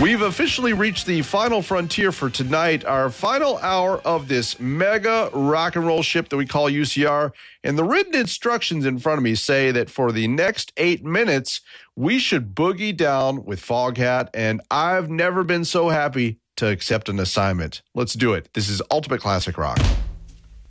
We've officially reached the final frontier for tonight, our final hour of this mega rock and roll ship that we call UCR. And the written instructions in front of me say that for the next 8 minutes, we should boogie down with Foghat. And I've never been so happy to accept an assignment. Let's do it. This is Ultimate Classic Rock.